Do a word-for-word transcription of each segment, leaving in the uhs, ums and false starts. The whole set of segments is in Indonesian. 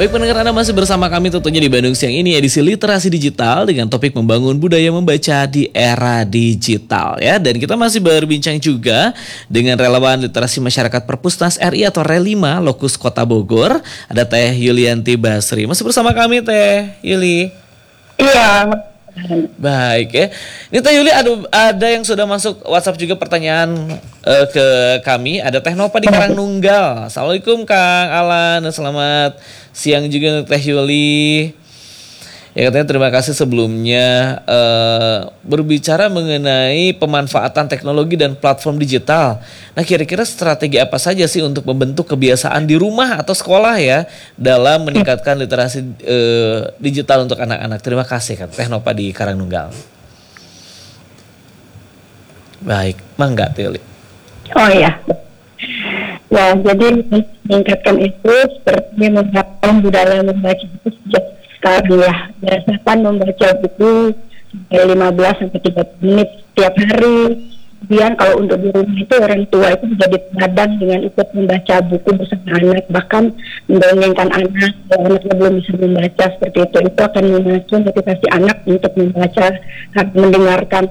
Baik pendengar, Anda masih bersama kami tentunya di Bandung Siang ini edisi Literasi Digital dengan topik membangun budaya membaca di era digital ya. Dan kita masih berbincang juga dengan relawan literasi masyarakat Perpusnas R I atau Relima Lokus Kota Bogor. Ada Teh Yulianti Basri. Masih bersama kami Teh Yuli. Iya. Baik ya. Ini Teh Yuli ada, ada yang sudah masuk WhatsApp juga pertanyaan uh, ke kami. Ada Teh Nova di Karangnunggal. Assalamualaikum Kang Alan. Selamat siang juga Teh Yuli. Ya katanya terima kasih sebelumnya uh, berbicara mengenai pemanfaatan teknologi dan platform digital. Nah kira-kira strategi apa saja sih untuk membentuk kebiasaan di rumah atau sekolah ya dalam meningkatkan literasi uh, digital untuk anak-anak. Terima kasih kan Teh Nova di Karangnunggal. Baik, mangga Teh. Oh iya. Ya, jadi meningkatkan itu seperti menerapkan budaya membaca itu sejak sekarang ya. Biasakan membaca buku sampai lima belas sampai tiga puluh menit setiap hari. Kemudian kalau untuk di rumah itu orang tua itu menjadi teladan dengan ikut membaca buku bersama anak, bahkan mendongengkan anak kalau anaknya belum bisa membaca seperti itu. Itu akan memacu motivasi anak untuk membaca, mendengarkan.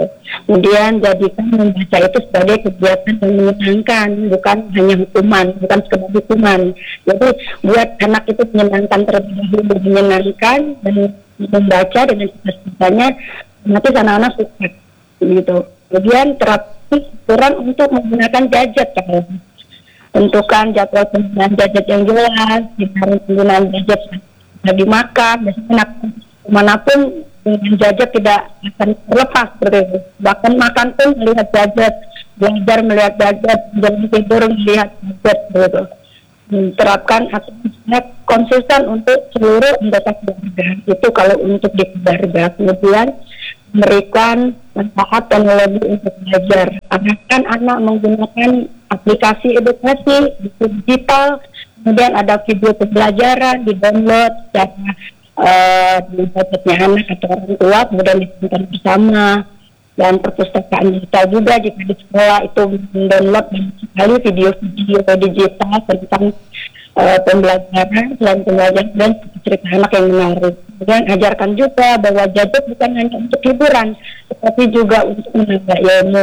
Kemudian jadikan membaca itu sebagai kegiatan yang menyenangkan, bukan hanya hukuman, bukan sekedar hukuman. Jadi buat anak itu menyenangkan terlebih dahulu, menyenangkan dan membaca dengan cita-citanya, nanti anak-anak suka gitu. Kemudian terapi aturan untuk menggunakan gadget kan. Tentukan jadwal penggunaan gadget yang jelas, hindari penggunaan gadget lagi makan, biasanya kemanapun dengan gadget tidak akan terlepas seperti itu. Bahkan makan pun melihat gadget, belajar melihat gadget, jangan tidur melihat gadget begitu. Terapkan aturan konsisten untuk seluruh anggota keluarga. Itu kalau untuk di keluarga. Kemudian memberikan manfaat teknologi untuk belajar. Arahkan anak menggunakan aplikasi edukasi, buku digital, kemudian ada video pembelajaran di-download secara uh, di gadgetnya anak atau orang tua, kemudian ditonton bersama. Dan perpustakaan digital juga jika di sekolah itu mendownload banyak sekali video-video digital tentang uh, pembelajaran, selain pembelajaran dan cerita anak yang menarik. Kemudian ajarkan juga bahwa gadget bukan hanya untuk hiburan, tetapi juga untuk menambah ilmu.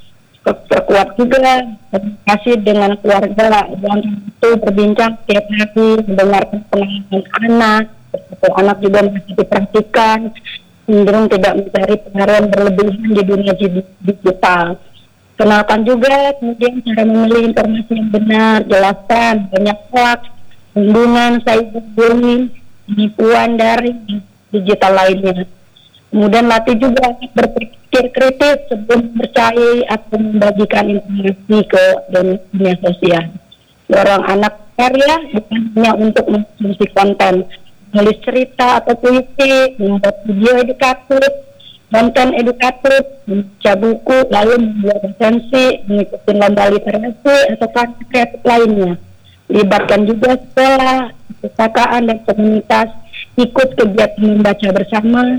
Perkuat juga komunikasi dengan keluarga, dan itu berbincang setiap hari, mendengarkan pengalaman anak, anak juga masih diperhatikan, cenderung tidak mencari pengaruh berlebihan di dunia digital. Kenalkan juga kemudian cara memilih informasi yang benar, jelaskan banyak hoax, pembunuhan, cyberbullying, penipuan dari digital lainnya. Kemudian latih juga berpikir kritis sebelum percaya atau membagikan informasi ke dunia sosial. Dorong anak karya bukan hanya untuk mengkonsumsi konten, menulis cerita atau puisi, membuat video edukatif, konten edukatif, membaca buku, lalu membuat resensi, mengikuti lomba literasi atau karya kreatif lainnya. Libatkan juga sekolah, perpustakaan dan komunitas, ikut kegiatan membaca bersama,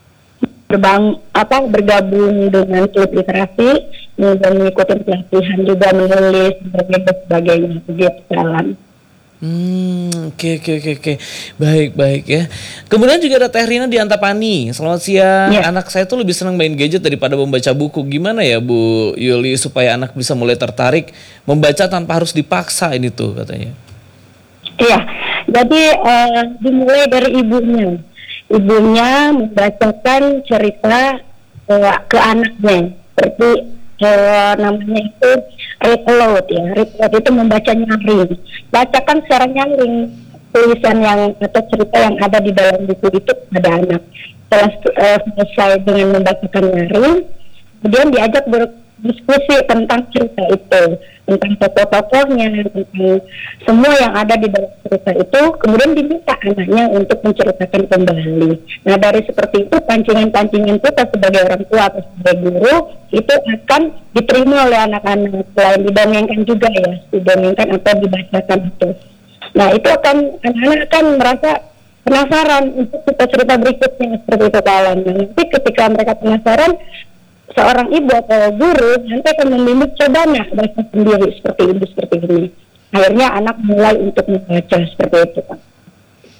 berbang, apa, bergabung dengan klub literasi, dan mengikuti pelatihan juga menulis, dan sebagainya, begitu jalan. Hmm, oke oke oke oke. Baik baik ya. Kemudian juga ada Teh Rina di Antapani. Selamat siang. Ya. Anak saya tuh lebih senang main gadget daripada membaca buku. Gimana ya Bu Yuli supaya anak bisa mulai tertarik membaca tanpa harus dipaksa ini tuh katanya. Iya. Jadi uh, dimulai dari ibunya. Ibunya membacakan cerita uh, ke anaknya. Seperti Uh, namanya itu read aloud ya, read aloud itu membaca nyaring. Bacakan secara nyaring tulisan yang atau cerita yang ada di dalam buku itu kepada anak. Setelah uh, selesai dengan membacakan nyaring, kemudian diajak berdiskusi tentang cerita itu, tentang tokoh-tokohnya, tentang semua yang ada di dalam cerita itu. Kemudian diminta anaknya untuk menceritakan kembali. Nah dari seperti itu pancingan-pancingan kita sebagai orang tua atau sebagai guru itu akan diterima oleh anak-anak. Selain didongengkan juga ya, didongengkan atau dibacakan itu. Nah itu akan anak-anak akan merasa penasaran untuk cerita-cerita berikutnya seperti itu kawan. Nah, nanti ketika mereka penasaran, seorang ibu atau guru nanti akan membimbing, coba nak baca sendiri seperti ini seperti ini. Akhirnya anak mulai untuk membaca seperti itu Pak.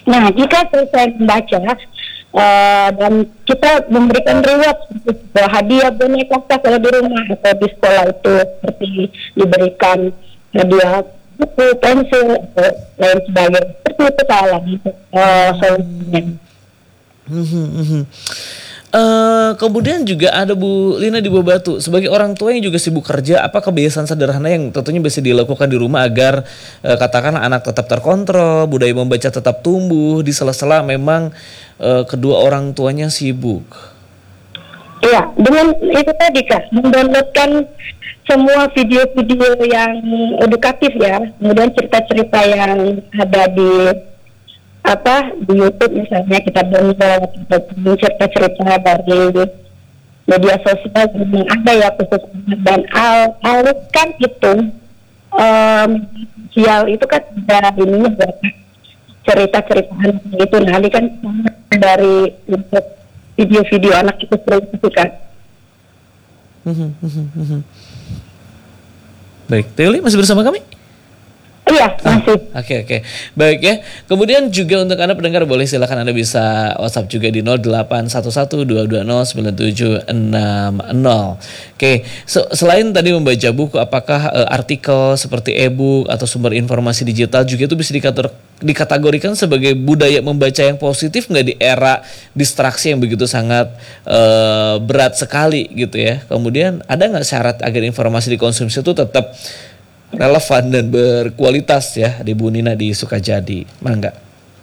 Nah, jika selesai membaca uh, dan kita memberikan reward seperti hadiah boneka kalau di rumah atau di sekolah itu seperti diberikan hadiah buku, pensil, atau lain sebagainya. Seperti itu salah gitu uh, solusinya. Hmm. Uh, kemudian juga ada Bu Lina di Buah Batu. Sebagai orang tua yang juga sibuk kerja, apa kebiasaan sederhana yang tentunya bisa dilakukan di rumah agar uh, katakanlah anak tetap terkontrol, budaya membaca tetap tumbuh di sela-sela memang uh, kedua orang tuanya sibuk? Iya, dengan itu tadi Kak, mendownloadkan semua video-video yang edukatif ya, kemudian cerita-cerita yang ada di apa di YouTube misalnya, kita download atau cerita-cerita dari media sosial yang ada ya khusus dan al alurkan itu um, sosial itu kan ada ininya buat cerita-cerita anak itu, nah ini kan dari untuk video-video anak itu seperti kan. Baik, Teoli masih bersama kami? Iya, masih. Oke, oke. Okay. Baik ya. Kemudian juga untuk Anda pendengar boleh silakan Anda bisa WhatsApp juga di nol delapan satu satu dua dua nol sembilan tujuh enam nol. Oke, okay. So, selain tadi membaca buku, apakah uh, artikel seperti e-book atau sumber informasi digital juga itu bisa dikategor- dikategorikan sebagai budaya membaca yang positif nggak di era distraksi yang begitu sangat uh, berat sekali gitu ya? Kemudian ada nggak syarat agar informasi dikonsumsi itu tetap relevan dan berkualitas ya di Bu Nina di Sukajadi, Mangga?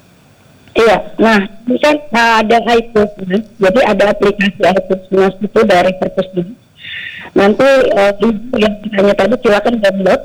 Iya, nah ini kan ada iPods, jadi ada aplikasi iPods Mas itu dari Perpusdin. Nanti uh, ibu yang ditanya tadi silakan download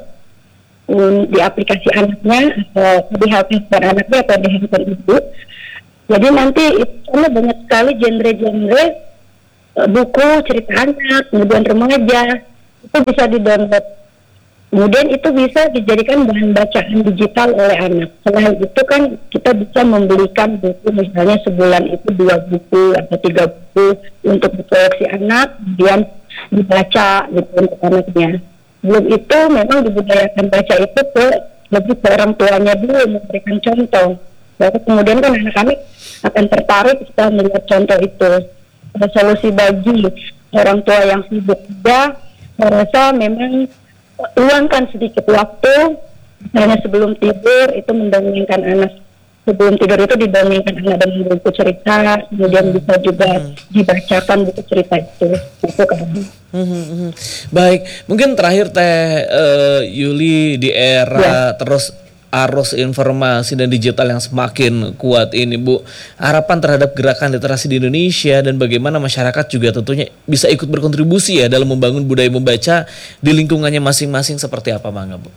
um, di aplikasi anaknya atau di handphone anaknya atau di handphone ibu. Jadi nanti itu banyak sekali genre-genre uh, buku cerita anak, kemudian remaja itu bisa di-download. Kemudian itu bisa dijadikan bahan bacaan digital oleh anak. Selain itu kan kita bisa membelikan buku, misalnya sebulan itu dua buku atau tiga buku untuk koleksi anak, kemudian dibaca gitu untuk anaknya. Belum itu memang dibudayakan baca itu ke lebih ke orang tuanya dulu memberikan contoh. Lalu kemudian kan anak-anak akan tertarik setelah melihat contoh itu. Ada solusi bagi orang tua yang sibuk juga, saya rasa memang luangkan sedikit waktu, misalnya sebelum tidur itu mendongengkan anak. Sebelum tidur itu didongengkan anak dengan buku cerita, kemudian bisa juga hmm. dibacakan buku cerita itu. Itu kan. Hmm, hmm. Baik, mungkin terakhir Teh uh, Yuli di era ya. terus arus informasi dan digital yang semakin kuat ini, Bu, harapan terhadap gerakan literasi di Indonesia dan bagaimana masyarakat juga tentunya bisa ikut berkontribusi ya dalam membangun budaya membaca di lingkungannya masing-masing seperti apa, Mangga, Bu?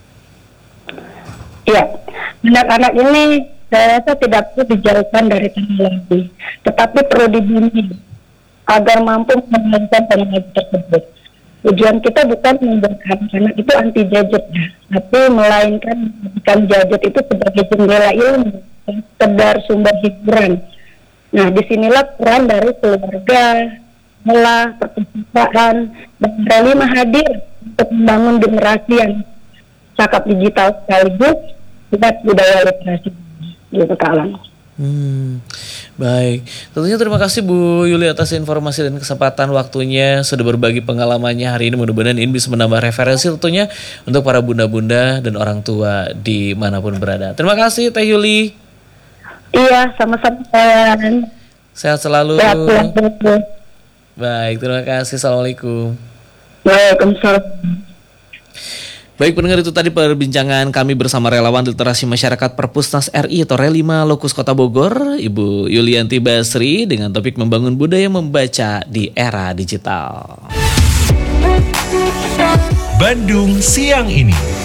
Iya, anak-anak ini saya rasa tidak perlu dijauhkan dari teknologi, tetapi perlu dibimbing agar mampu mengendalikan teknologi tersebut. Tujuan kita bukan membuat anak-anak itu anti gadget, tapi melainkan menjadikan gadget itu sebagai jendela ilmu, sekedar sumber hiburan. Nah, disinilah peran dari keluarga, sekolah, perpustakaan, dan relima hadir untuk membangun generasi yang cakap digital sekaligus tidak budaya literasi. Gitu Kak. Hmm, baik. Tentunya terima kasih Bu Yuli atas informasi dan kesempatan waktunya sudah berbagi pengalamannya hari ini. Mudah-mudahan ini bisa menambah referensi tentunya untuk para bunda-bunda dan orang tua dimanapun berada. Terima kasih Teh Yuli. Iya, sama-sama. Sehat selalu. Sehat selalu. Baik, terima kasih. Assalamualaikum. Waalaikumsalam. Baik pendengar, itu tadi perbincangan kami bersama relawan literasi masyarakat Perpusnas R I atau Relima Lokus Kota Bogor, Ibu Yulianti Basri dengan topik membangun budaya membaca di era digital. Bandung Siang Ini.